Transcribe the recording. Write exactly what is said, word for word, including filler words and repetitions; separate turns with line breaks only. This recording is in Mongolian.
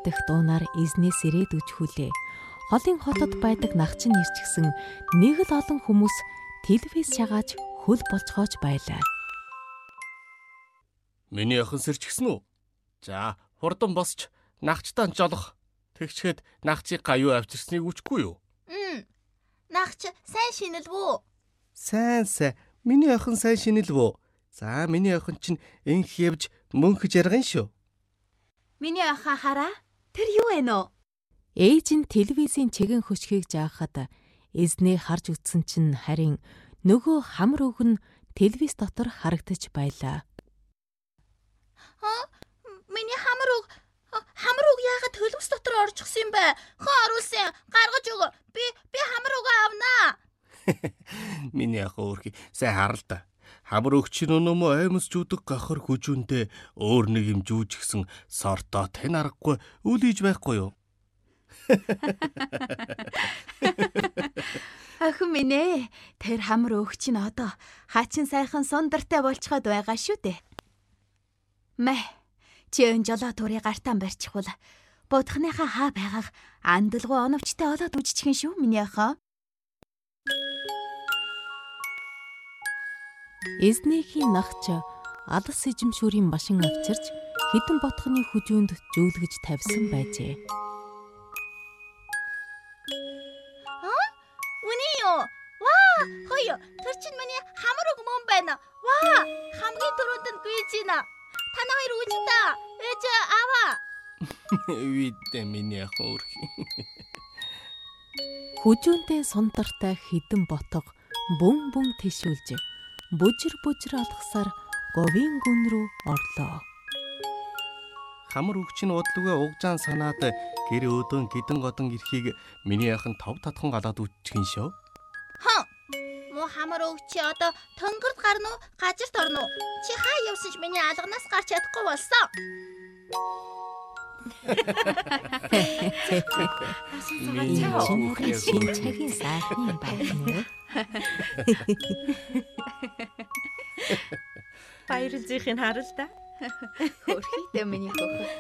дэх дуунаар эзнээс ирээд үжхүүлээ. Холын хотод байдаг нагчин ирчихсэн нэг л олон хүмүүс телевиз шагааж хөл болцгоож байлаа.
Миний охин сэрчгсэн үү? За, хурдан босч нагчтан жолох. Тэгчхэд нагчийг гаюу авчирсныг үчгүй юу?
Мм. Нагч сайн шинэлвүү?
Сайн сайн. Миний охин сайн шинэлвүү? За, миний охин чинь энх явж мөнхөж ярган шүү.
Миний охин хараа. Тэр юу вэ нөө?
Ээж нь телевизийн чигэн хөшгийг жаахад эзнээ харж үтсэн чинь харин нөгөө хамар үг нь телевиз дотор харагдаж байлаа.
Аа, миний хамар үг хамар үг яагаад төлөвс дотор орчихсон юм бэ? Хон оруулсан. Гаргаж өг. Би би хамар үг авнаа.
Миний ах өөрхий сайн харал та. Хамар үг чинь өнөөмө аймс жүүдэг гахар хүжүүндээ өөр нэг юм жүүжгсэн сортоо тань аргагүй үлийж байхгүй юу?
Охин минь ээ, тэр хамар үг чинь одоо хачин сайхан сундартай болчиход байгаа шүү дээ. Мэ, чи өн жолоо турыг гартан барьчихвал будхныхаа хаа байгааг андалгүй оновчтой олоод үжчихэн шүү миний охин.
Эзнийхийн нагч алс эжимшүүрийн машин авчирч хідэн ботхны хүжүүнд зөөлгөж тавьсан байжээ.
Аа? Үний юу? Ваа, хойё, тэр чинь миний хамар үг мөн байна. Ваа, хамгийн түрүүнд нь гүйж байна. Танаа хоёр үж та. Ээж аваа.
Видэ миний ах өөрхий.
Хүжүүнтэй сундартай хідэн ботго бүн бүн тишүүлж бүжир бүжир алгасаар говийн гүн рүү орлоо.
Хамар үг чинь удлугээ угжаан санаад гэр өөдөн гидэн годон эрхийг миний ахын тов татхан галаад үтчихин шүү.
Ха. Мо хамар үг чи одоо төнгөрд гарна уу? Гажирт орно уу? Чи хаа явсан ч миний алганаас гарч чадахгүй болсон.
Миний шин цагийн сайхан байна.
Баярлзихын харал да.
Хөрхийдээ миний хөхөө.